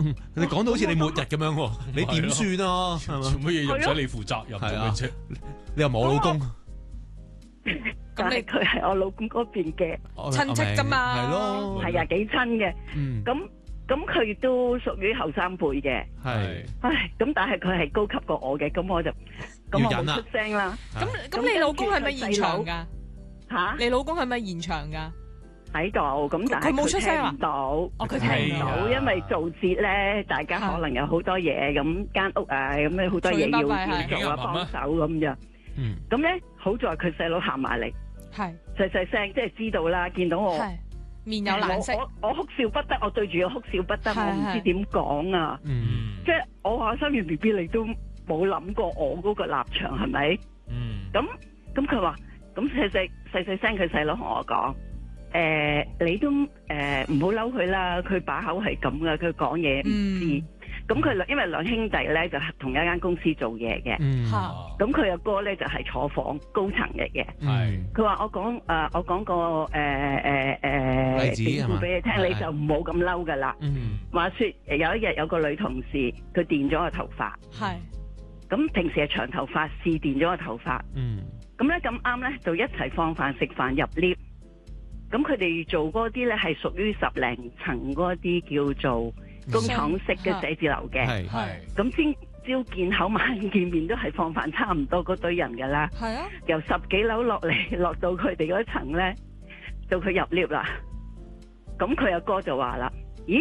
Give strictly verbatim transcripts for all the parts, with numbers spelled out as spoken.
你講到好似你末日咁樣喎，你點算啊？係做嘛？ 乜嘢又唔使你負責任做咩啫？ 你又冇老公， 咁你佢係我老公嗰邊嘅親戚啫嘛係咯， 係啊，幾親嘅。 嗯， 咁咁佢都屬於後生輩嘅。 係唉，咁但係佢係高級過我嘅，咁我就咁我要忍啦冇出聲啦。 咁咁你老公係咪現場㗎？ 吓， 你老公係咪現場㗎？ 喺度，咁但係佢冇出聲啊聽唔到， 哦佢聽唔聽唔到，因為做節咧，大家可能有好多嘢，咁間屋啊，咁樣好多嘢要要做啊，幫手咁樣。 嗯， 咁咧好在佢細佬行埋嚟， 係細細聲，即係知道啦，見到我。 係面有難色， 我我我哭笑不得，我對住佢哭笑不得， 係我唔知點講啊！ 嗯， 即係我話生完 B B 你都冇諗過我嗰個立場係咪？ 嗯， 咁咁佢話咁細細細細聲，佢細佬同我講：誒你都誒唔好嬲佢啦，佢把口係咁噶，佢講嘢唔知。咁佢兩因為兩兄弟咧就係同一間公司做嘢嘅， 嗯， 嚇咁佢阿哥咧就係坐房高層嚟嘅。 係， 佢話我講誒，我講個誒誒誒例子係嘛典故俾你聽， 係你就唔好咁嬲噶啦。 嗯， 話說有一日有個女同事，佢電咗個頭髮， 係咁平時係長頭髮，試電咗個頭髮， 嗯， 咁咧咁啱咧就一齊放飯食飯入 lift。咁佢哋做嗰啲咧係屬於十零層嗰啲叫做工廠式嘅寫字樓嘅， 係， 係咁先朝見口晚見面都係放飯差唔多嗰堆人噶啦。 係啊， 由十幾樓落嚟，落到佢哋嗰層咧，到佢入 lift 啦。咁佢阿哥就話啦：咦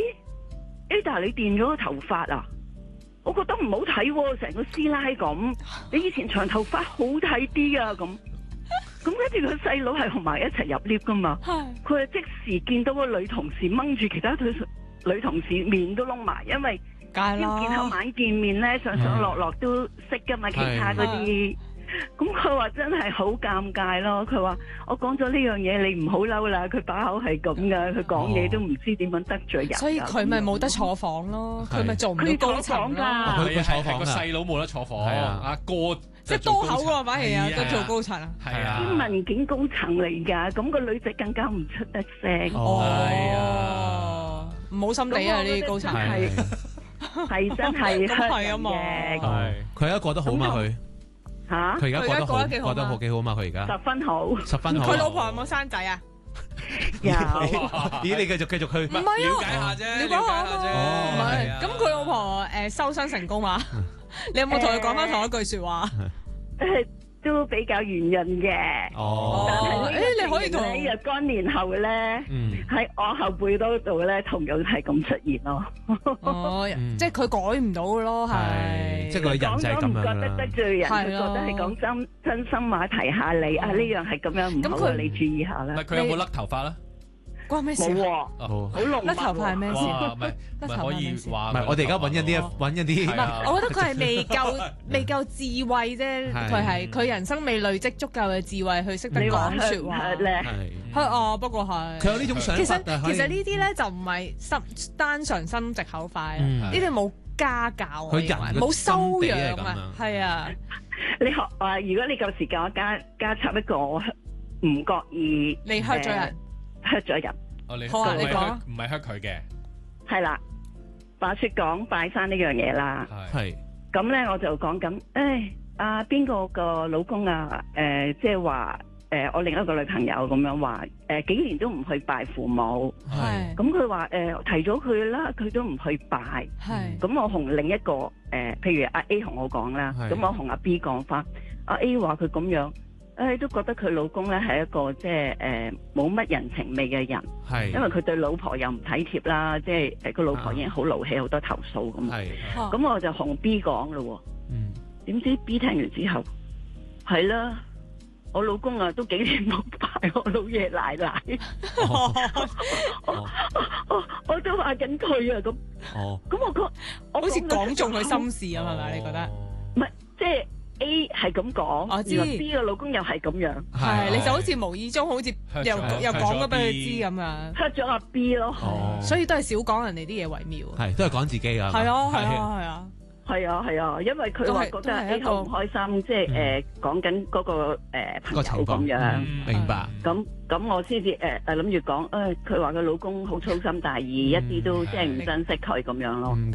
，Ada 你電咗個頭髮啊？我覺得唔好睇喎，成個師奶咁。你以前長頭髮好睇啲啊，咁。咁跟住佢細佬係同埋一齊入 lift 噶嘛。 係佢係即時見到個女同事掹住其他對女同事面都窿埋，因為梗係朝見口啦， 晚見面咧，上上落落都識噶嘛，其他嗰啲。咁佢話真係好尷尬咯。佢話我講咗呢樣嘢，你唔好嬲啦。佢把口係咁噶，佢講嘢都唔知點樣得罪人㗎。 所以佢咪冇得坐房咯，佢咪做唔到高層佢坐房㗎啦， 佢佢坐房係個啊細佬冇得坐房， 係啊阿哥即係多口喎，反而啊，都做高層啊， 係啊， 啲文件高層嚟㗎，咁個女仔更加唔出得聲。 哦，唔好心地啊呢啲高層， 係係真係咁係啊嘛嘅係，佢而家過得好嘛佢？ 嚇， 佢而家過得好， 佢而家過得幾好嘛過得好幾好嘛佢而家， 十分好。 十分好。 佢老婆有冇生仔啊？ 有咦？你繼續繼續去唔係了啊， 解下啫， 了解下了解嘛， 哦唔係係啊咁佢老婆誒收身成功嘛？你有冇同佢講翻同一句説話？ 誒都比較圓潤嘅。 哦， 但係誒你可以同呢若干年後咧， 嗯， 喺我後輩嗰度咧，同樣係咁出現咯。 哦， 嗯即係佢改唔到嘅咯， 係， 係即係個人就係咁講咗唔覺得樣啦得。罪人，佢覺係咯得係講真真心話提下你啊，呢樣係咁樣唔好啊， 咁佢你注意下啦唔係。佢有冇甩頭髮咧？ 關咩事啊？ 冇喎， 好， 好濃密甩頭髮係咩事？ 哇，唔係唔甩頭髮係可以咩事話唔係我哋而家揾一啲哦揾一啲係啊我覺得佢係未夠未夠智慧啫， 係佢係佢人生未累積足夠嘅智慧去識得你話講説話。 咧， 係。 係啊，不過係佢有呢種想其實法但係可以其實呢啲咧就唔係心單純心直口快啊， 嗯呢啲冇家教啊， 佢人嘅冇修養心地係咁啊， 樣係啊， 你學話，如果你夠時間，我加加插一個，我唔覺意你 hurt 咗人， ，hurt 咗人， 哦，你好啊唔係你講啊 hurt- 唔係 hurt 佢嘅， 係啦。話説講拜山呢樣嘢啦， 係係咁咧我就講緊，誒阿邊個個老公啊，誒即係話誒我另一個女朋友咁樣話，誒幾年都唔去拜父母， 係咁佢話誒提咗佢啦，佢都唔去拜。 係咁我同另一個誒、呃，譬如阿 A 同我講啦， 係咁我同阿 B 講翻，阿 A 話佢咁樣，誒、都覺得佢老公咧係一個即係誒冇乜人情味嘅人， 係因為佢對老婆又唔體貼啦，即係誒個老婆已經好勞氣，好多投訴咁。 係咁我就同 B 講咯嗯喎，點知 B 聽完之後，係啦，我老公啊都幾年冇拜我老爺奶奶， 哦我我我都話緊佢啊咁， 哦咁我講，我好似講講中佢心事啊，係咪？你覺得？ 唔係，即係 A 係咁講， 我知原來 B 個老公又係咁樣係你就好似無意中好似 hurt 又咗又 hurt 講咗咗俾佢 B 知咁樣， ，hurt 咗阿 B 咯， 哦， 所以都係少講人哋啲嘢為妙。 係都係講自己㗎， 係啊係係啊係啊， 係啊係啊，因為佢話覺得都係都係 A 一個好唔開心，即係誒講緊嗰個誒朋友個情況咁樣， 嗯明白。 咁咁我先至誒誒諗住講，誒佢話佢老公好粗心大意，一啲都即係唔珍惜佢咁樣咯。 唔緊